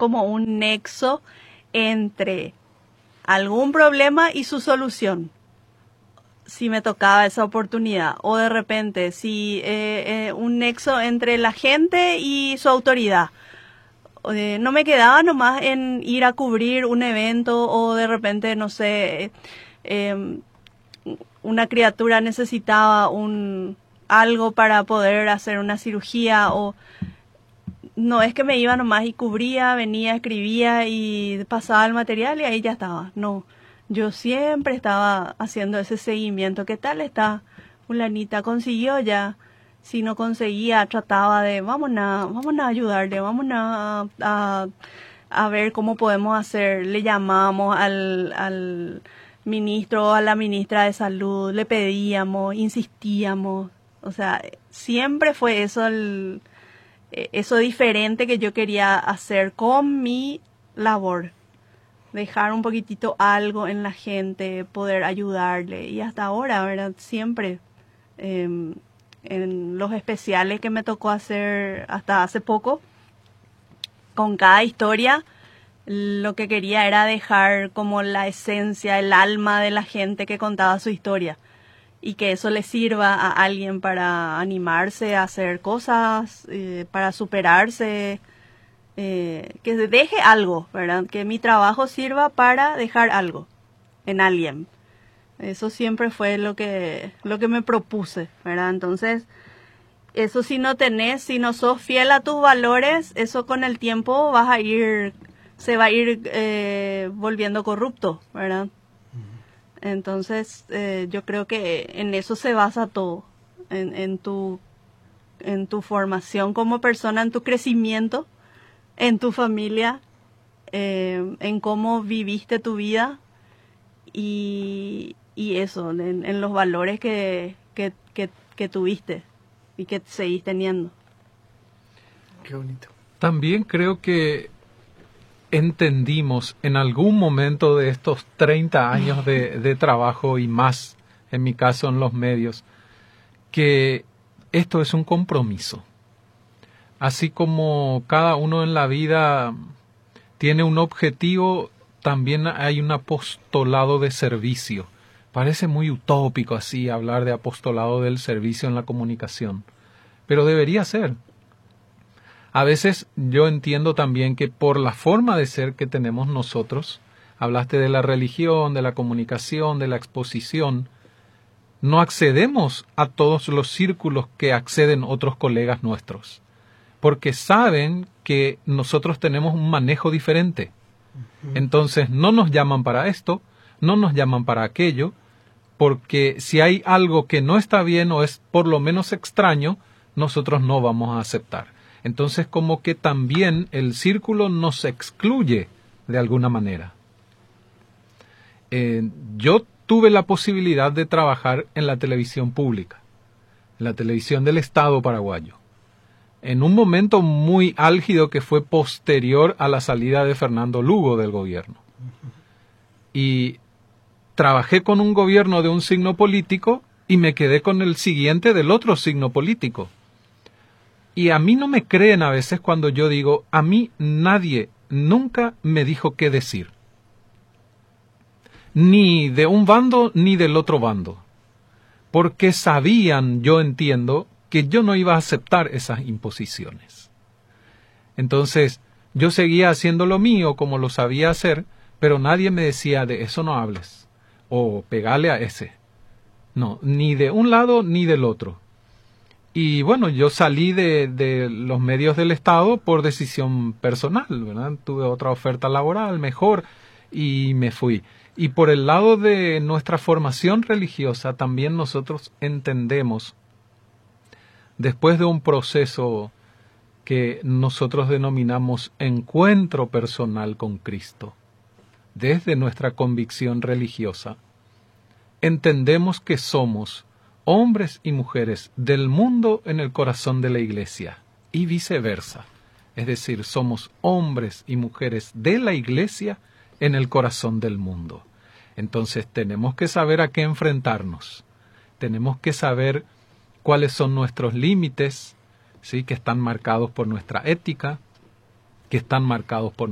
como un nexo entre algún problema y su solución, si me tocaba esa oportunidad, o de repente si un nexo entre la gente y su autoridad. No me quedaba nomás en ir a cubrir un evento o de repente, no sé, una criatura necesitaba algo para poder hacer una cirugía, o no es que me iba nomás y cubría, venía, escribía y pasaba el material y ahí ya estaba. No, yo siempre estaba haciendo ese seguimiento. ¿Qué tal está fulanita? ¿Consiguió ya? Si no conseguía, trataba de, vamos a ayudarle, a ver cómo podemos hacer. Le llamamos al ministro o a la ministra de salud, le pedíamos, insistíamos. O sea, siempre fue eso diferente que yo quería hacer con mi labor. Dejar un poquitito algo en la gente, poder ayudarle. Y hasta ahora, ¿verdad? Siempre. En los especiales que me tocó hacer hasta hace poco, con cada historia, lo que quería era dejar como la esencia, el alma de la gente que contaba su historia, y que eso le sirva a alguien para animarse a hacer cosas, para superarse, que deje algo, ¿verdad? Que mi trabajo sirva para dejar algo en alguien. Eso siempre fue lo que me propuse, ¿verdad? Entonces, eso si no sos fiel a tus valores, eso con el tiempo se va a ir volviendo corrupto, ¿verdad? Entonces, yo creo que en eso se basa todo, en tu formación como persona, en tu crecimiento, en tu familia, en cómo viviste tu vida y eso, en los valores que tuviste y que seguís teniendo. Qué bonito. También creo que entendimos en algún momento de estos 30 años de trabajo y más, en mi caso en los medios, que esto es un compromiso. Así como cada uno en la vida tiene un objetivo, también hay un apostolado de servicio. Parece muy utópico así hablar de apostolado del servicio en la comunicación, pero debería ser. A veces yo entiendo también que por la forma de ser que tenemos nosotros, hablaste de la religión, de la comunicación, de la exposición, no accedemos a todos los círculos que acceden otros colegas nuestros, porque saben que nosotros tenemos un manejo diferente. Entonces no nos llaman para esto, no nos llaman para aquello, porque si hay algo que no está bien o es por lo menos extraño, nosotros no vamos a aceptar. Entonces como que también el círculo nos excluye de alguna manera. Yo tuve la posibilidad de trabajar en la televisión pública, en la televisión del Estado paraguayo, en un momento muy álgido que fue posterior a la salida de Fernando Lugo del gobierno. Y trabajé con un gobierno de un signo político y me quedé con el siguiente del otro signo político. Y a mí no me creen a veces cuando yo digo, a mí nadie nunca me dijo qué decir. Ni de un bando ni del otro bando. Porque sabían, yo entiendo, que yo no iba a aceptar esas imposiciones. Entonces, yo seguía haciendo lo mío como lo sabía hacer, pero nadie me decía de eso no hables, o pegale a ese. No, ni de un lado ni del otro. Y bueno, yo salí de los medios del Estado por decisión personal, ¿verdad? Tuve otra oferta laboral mejor y me fui. Y por el lado de nuestra formación religiosa, también nosotros entendemos, después de un proceso que nosotros denominamos encuentro personal con Cristo, desde nuestra convicción religiosa, entendemos que somos hombres y mujeres del mundo en el corazón de la Iglesia y viceversa. Es decir, somos hombres y mujeres de la Iglesia en el corazón del mundo. Entonces tenemos que saber a qué enfrentarnos. Tenemos que saber cuáles son nuestros límites, ¿sí? Que están marcados por nuestra ética, que están marcados por